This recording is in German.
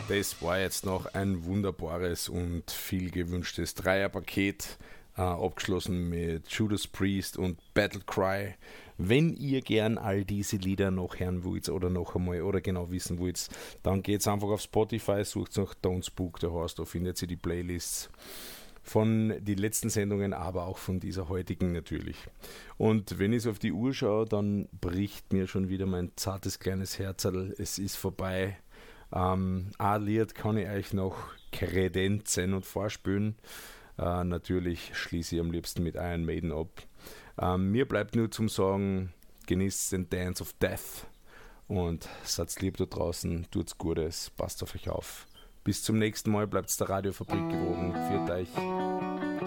Das war jetzt noch ein wunderbares und viel gewünschtes Dreierpaket, abgeschlossen mit Judas Priest und Battle Cry. Wenn ihr gern all diese Lieder noch hören wollt oder noch einmal oder genau wissen wollt, dann geht's einfach auf Spotify, sucht nach Don't Spook the Horse, da findet ihr die Playlists von den letzten Sendungen, aber auch von dieser heutigen natürlich. Und wenn ich so auf die Uhr schaue, dann bricht mir schon wieder mein zartes kleines Herzerl. Es ist vorbei. Ein Lied kann ich euch noch kredenzen und vorspülen. Natürlich schließe ich am liebsten mit Iron Maiden ab. Mir bleibt nur zum Sagen, genießt den Dance of Death und seid lieb da draußen, tut's Gutes, passt auf euch auf. Bis zum nächsten Mal, bleibt der Radiofabrik gewogen, führt euch.